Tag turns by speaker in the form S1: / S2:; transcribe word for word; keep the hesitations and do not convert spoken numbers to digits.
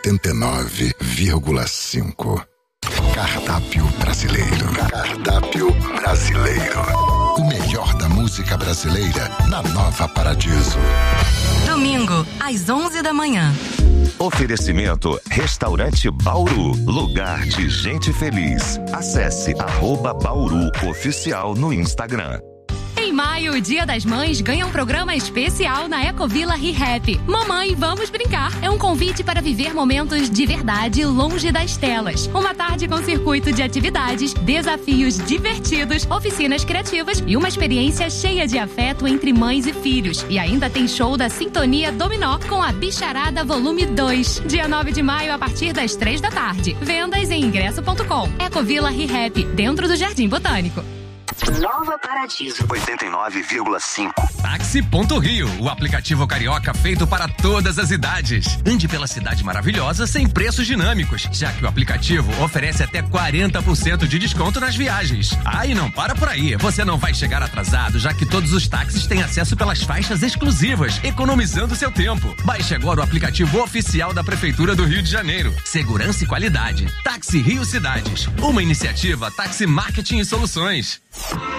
S1: oitenta e nove vírgula cinco. Cardápio Brasileiro. Cardápio Brasileiro. O melhor da música brasileira na Nova Paradiso.
S2: Domingo, às onze da manhã.
S3: Oferecimento Restaurante Bauru, lugar de gente feliz. Acesse arroba Bauru Oficial no Instagram.
S4: Em maio, o Dia das Mães ganha um programa especial na Ecovila ReHap. Mamãe, vamos brincar. É um convite para viver momentos de verdade longe das telas. Uma tarde com circuito de atividades, desafios divertidos, oficinas criativas e uma experiência cheia de afeto entre mães e filhos. E ainda tem show da Sintonia Dominó com a Bicharada Volume dois. Dia nove de maio, a partir das três da tarde. Vendas em ingresso ponto com. Ecovila ReHap, dentro do Jardim Botânico.
S2: Nova Paradiso
S3: oitenta e nove vírgula cinco.
S5: Táxi Ponto Rio, o aplicativo carioca feito para todas as idades. Ande pela cidade maravilhosa sem preços dinâmicos, já que o aplicativo oferece até quarenta por cento de desconto nas viagens. Ah, e não para por aí, você não vai chegar atrasado, já que todos os táxis têm acesso pelas faixas exclusivas, economizando seu tempo. Baixe agora o aplicativo oficial da Prefeitura do Rio de Janeiro. Segurança e qualidade. Táxi Rio Cidades, uma iniciativa Táxi Marketing e Soluções.